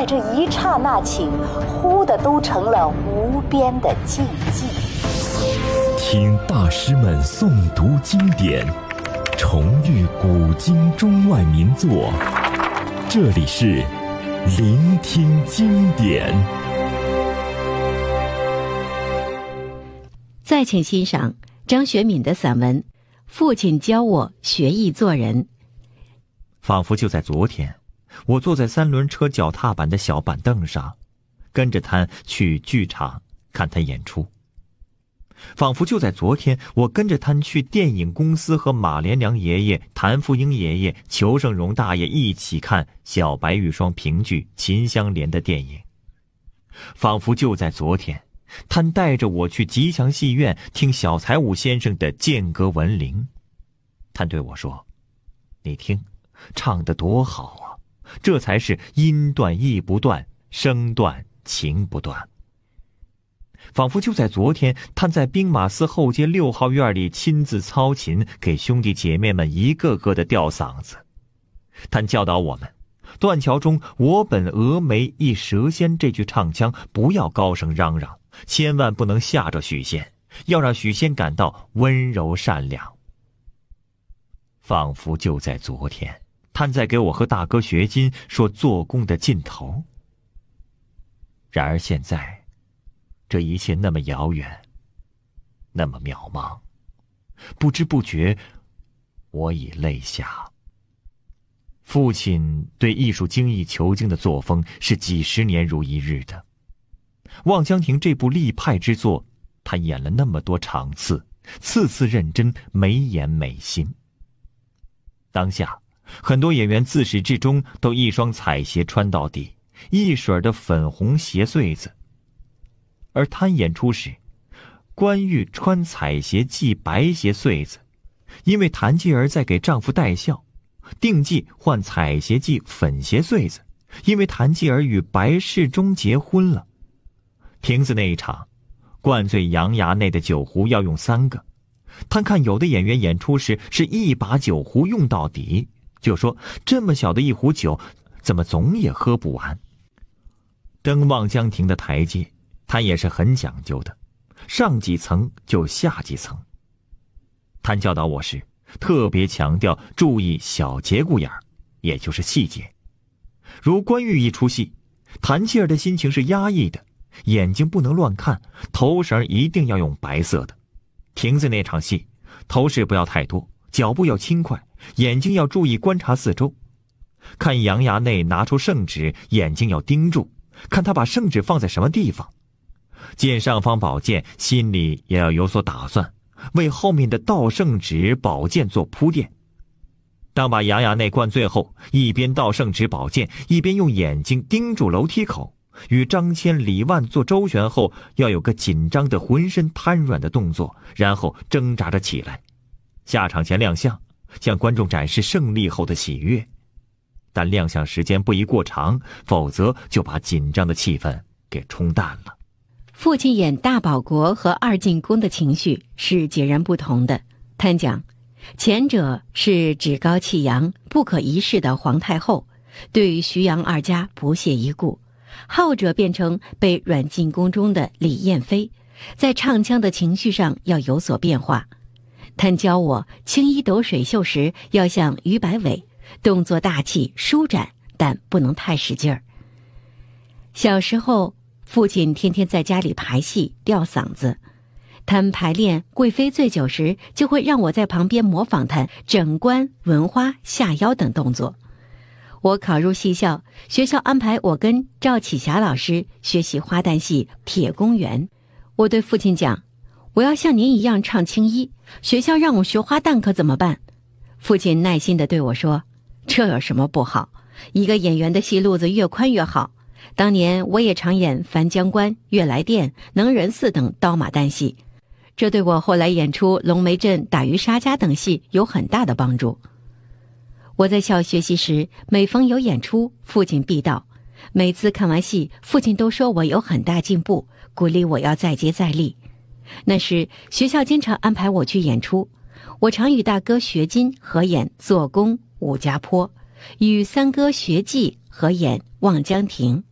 在这一刹那起，忽的都成了无边的寂静。 听大师们诵读经典，重遇古今中外名作，这里是聆听经典。 再请欣赏张学敏的散文《父亲教我学艺做人》。 仿佛就在昨天，我坐在3轮车脚踏板的小板凳上，跟着他去剧场看他演出。仿佛就在昨天，我跟着他去电影公司和马连良爷爷、谭富英爷爷、裘盛戎大爷一起看小白玉霜评剧《秦香莲》的电影。仿佛就在昨天，他带着我去吉祥戏院听小才武先生的间隔闻铃。他对我说：“你听，唱得多好啊，这才是音断意不断，声断情不断。”仿佛就在昨天，他在兵马司后街6号院里亲自操琴，给兄弟姐妹们一个个的吊嗓子。他教导我们，断桥中我本峨眉一蛇仙这句唱腔不要高声嚷嚷，千万不能吓着许仙，要让许仙感到温柔善良。仿佛就在昨天，他在给我和大哥学金说做工的尽头。然而现在，这一切那么遥远，那么渺茫，不知不觉我已泪下。父亲对艺术精益求精的作风是几十年如一日的。望江亭这部立派之作，他演了那么多场次，次次认真，每演每新。当下很多演员自始至终都一双彩鞋穿到底，一水的粉红鞋穗子。而他演出时，关玉穿彩鞋系白鞋穗子，因为谭继儿在给丈夫戴孝；定计换彩鞋系粉鞋穗子，因为谭继儿与白世忠结婚了。亭子那一场，灌醉洋衙内的酒壶要用3个。他看有的演员演出时是一把酒壶用到底，就说这么小的一壶酒，怎么总也喝不完。登望江亭的台阶，他也是很讲究的，上几层就下几层。他教导我时，特别强调注意小节骨眼儿，也就是细节。如关玉一出戏，谭继儿的心情是压抑的，眼睛不能乱看，头绳一定要用白色的。亭子那场戏，头饰不要太多，脚步要轻快，眼睛要注意观察四周。看洋衙内拿出圣旨，眼睛要盯住，看他把圣旨放在什么地方。见尚方宝剑，心里也要有所打算，为后面的倒圣旨宝剑做铺垫。当把洋衙内灌醉后，一边倒圣旨宝剑，一边用眼睛盯住楼梯口，与张骞、李万做周旋后，要有个紧张的浑身瘫软的动作，然后挣扎着起来，下场前亮相，向观众展示胜利后的喜悦。但亮相时间不宜过长，否则就把紧张的气氛给冲淡了。 父亲演大保国和二进宫的情绪是截然不同的。他讲，前者是趾高气扬、不可一世的皇太后，对徐杨二家不屑一顾；后者变成被软禁宫中的李彦妃，在唱腔的情绪上要有所变化。他教我青衣抖水袖时要像于百伟，动作大气舒展，但不能太使劲儿。小时候，父亲天天在家里排戏吊嗓子，他排练《贵妃醉酒》时，就会让我在旁边模仿他整冠、文花、下腰等动作。我考入戏校，学校安排我跟赵启霞老师学习花旦戏《铁公园》。我对父亲讲，我要像您一样唱青衣，学校让我学花旦可怎么办？父亲耐心地对我说，这有什么不好？一个演员的戏路子越宽越好。当年我也常演樊江关、悦来殿、能人寺等刀马旦戏，这对我后来演出龙梅镇、打渔杀家等戏有很大的帮助。我在校学习时，每逢有演出，父亲必到。每次看完戏，父亲都说我有很大进步，鼓励我要再接再厉。那时学校经常安排我去演出，我常与大哥学金合演《做工》《武家坡》，与三哥学季合演《望江亭》。